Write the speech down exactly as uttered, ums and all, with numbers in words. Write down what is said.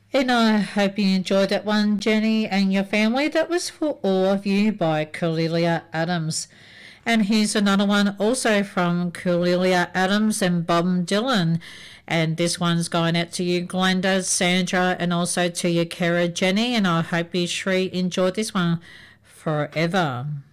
And I hope you enjoyed that one, Jenny and your family. That was For All of You by Cornelia Adams. And here's another one also from Cornelia Adams and Bob Dylan. And this one's going out to you, Glenda, Sandra, and also to you, Kara, Jenny. And I hope you sure enjoyed this one. Forever.